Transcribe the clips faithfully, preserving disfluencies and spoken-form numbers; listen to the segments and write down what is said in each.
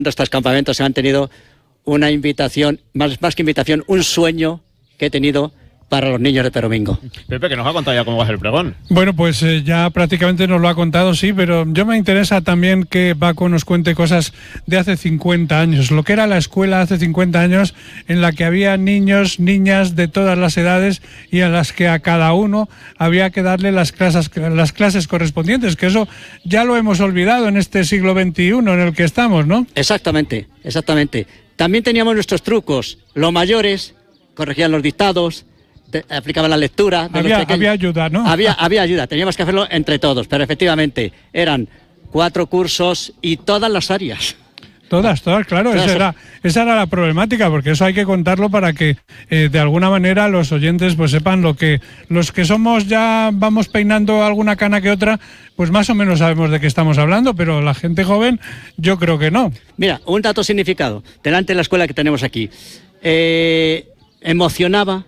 estos campamentos se han tenido una invitación, más, más que invitación, un sueño que he tenido para los niños de Peromingo. Pepe, que nos ha contado ya cómo va a ser el pregón. Bueno, pues eh, ya prácticamente nos lo ha contado, sí, pero yo me interesa también que Paco nos cuente cosas de hace cincuenta años, lo que era la escuela hace cincuenta años, en la que había niños, niñas de todas las edades y a las que a cada uno había que darle las clases, las clases correspondientes, que eso ya lo hemos olvidado en este siglo veintiuno en el que estamos, ¿no? Exactamente, exactamente. También teníamos nuestros trucos. Los mayores corregían los dictados, te, aplicaban la lectura. De había, los pequeños. había ayuda, ¿no? Había, había ayuda, teníamos que hacerlo entre todos, pero efectivamente eran cuatro cursos y todas las áreas. Todas, todas, claro, esa era, esa era la problemática, porque eso hay que contarlo para que eh, de alguna manera los oyentes pues sepan lo que los que somos ya vamos peinando alguna cana que otra, pues más o menos sabemos de qué estamos hablando, pero la gente joven yo creo que no. Mira, un dato significado, delante de la escuela que tenemos aquí, eh, emocionaba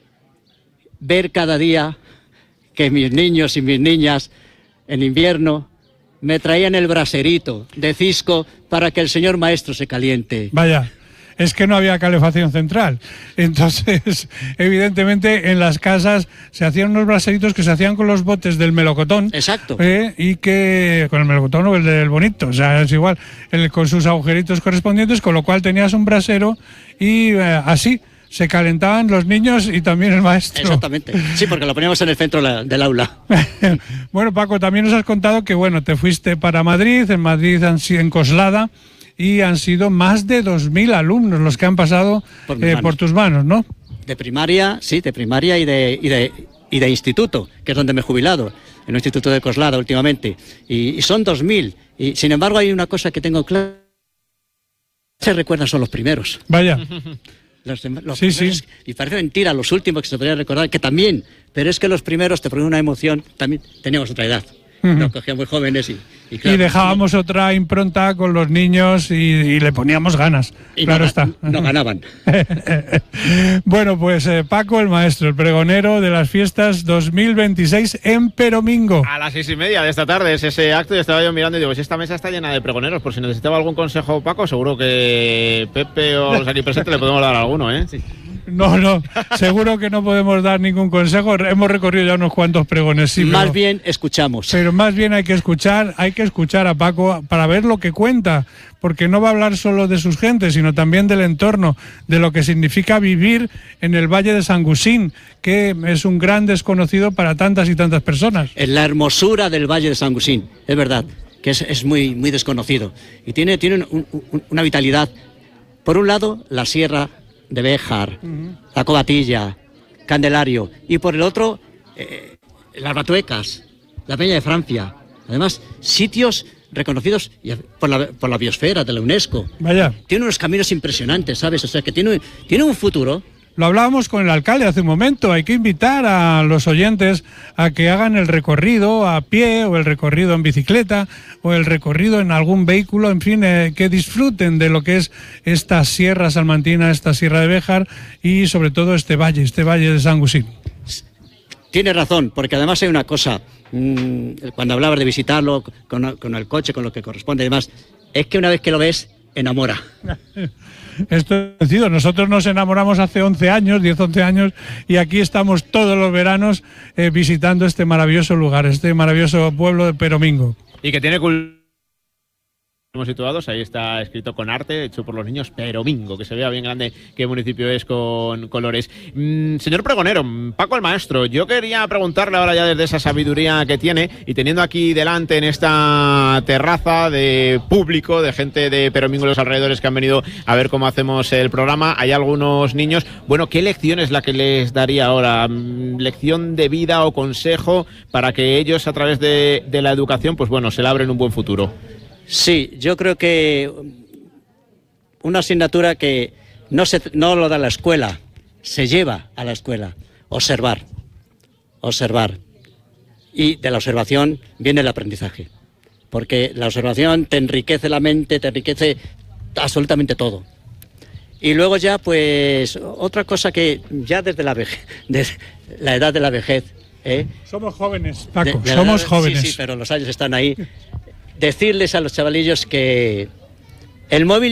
ver cada día que mis niños y mis niñas en invierno me traían el braserito de cisco para que el señor maestro se caliente. Vaya, es que no había calefacción central. Entonces, evidentemente, en las casas se hacían unos braseritos que se hacían con los botes del melocotón. Exacto. Eh, y que, con el melocotón o el del bonito, o sea, es igual, el, con sus agujeritos correspondientes, con lo cual tenías un brasero y eh, así se calentaban los niños y también el maestro. Exactamente. Sí, porque lo poníamos en el centro la, del aula. Bueno, Paco, también nos has contado que, bueno, te fuiste para Madrid, en Madrid han sido en Coslada, y han sido más de dos mil alumnos los que han pasado por, eh, por tus manos, ¿no? De primaria, sí, de primaria y de, y de, y de instituto, que es donde me he jubilado, en un instituto de Coslada últimamente. Y, y son dos mil. Y sin embargo hay una cosa que tengo clara. Se recuerdan son los primeros. Vaya. Los, los sí, primeros, sí. Y parece mentira, los últimos que se podría recordar, que también, pero es que los primeros te ponen una emoción, también teníamos otra edad. Uh-huh. Nos cogían muy jóvenes y, y, claro, y dejábamos sí. otra impronta con los niños y, y le poníamos ganas. Y claro no, está. No ganaban. Bueno, pues eh, Paco, el maestro, el pregonero de las fiestas dos mil veintiséis en Peromingo. A las seis y media de esta tarde es ese acto y estaba yo mirando y digo, si esta mesa está llena de pregoneros, por si necesitaba algún consejo, Paco, seguro que Pepe o los aquí presentes le podemos dar alguno, ¿eh? Sí. No, no, seguro que no podemos dar ningún consejo. Hemos recorrido ya unos cuantos pregones. Sí, más pero, bien escuchamos. Pero más bien hay que escuchar, hay que escuchar a Paco para ver lo que cuenta, porque no va a hablar solo de sus gentes, sino también del entorno, de lo que significa vivir en el Valle de Sangusín, que es un gran desconocido para tantas y tantas personas. Es la hermosura del Valle de Sangusín, es verdad, que es, es muy, muy desconocido. Y tiene, tiene un, un, una vitalidad. Por un lado, la sierra de Béjar, uh-huh. la Covatilla, Candelario, y por el otro, eh, las Batuecas, la Peña de Francia. Además, sitios reconocidos por la, por la biosfera de la UNESCO. Vaya. Tiene unos caminos impresionantes, ¿sabes? O sea, que tiene, tiene un futuro. Lo hablábamos con el alcalde hace un momento, hay que invitar a los oyentes a que hagan el recorrido a pie o el recorrido en bicicleta o el recorrido en algún vehículo, en fin, eh, que disfruten de lo que es esta sierra salmantina, esta sierra de Béjar y sobre todo este valle, este valle de Sangusín. Tiene razón, porque además hay una cosa, mmm, cuando hablabas de visitarlo con, con el coche, con lo que corresponde y demás, es que una vez que lo ves, enamora. Esto es decir, nosotros nos enamoramos hace once años, diez, once años, y aquí estamos todos los veranos eh, visitando este maravilloso lugar, este maravilloso pueblo de Peromingo. Y que tiene cultura. Estamos situados, ahí está escrito con arte, hecho por los niños, Peromingo, que se vea bien grande qué municipio es con colores. Mm, señor pregonero, Paco el maestro, yo quería preguntarle ahora ya desde esa sabiduría que tiene y teniendo aquí delante en esta terraza de público, de gente de Peromingo y los alrededores que han venido a ver cómo hacemos el programa, hay algunos niños, bueno, ¿qué lección es la que les daría ahora? ¿Lección de vida o consejo para que ellos a través de, de la educación, pues bueno, se labren un buen futuro? Sí, yo creo que una asignatura que no, se, no lo da la escuela, se lleva a la escuela, observar, observar. Y de la observación viene el aprendizaje, porque la observación te enriquece la mente, te enriquece absolutamente todo. Y luego ya, pues, otra cosa que ya desde la vejez, desde la edad de la vejez... ¿eh? Somos jóvenes, Paco, de, de somos edad, jóvenes. Sí, sí, pero los años están ahí. Decirles a los chavalillos que El móvil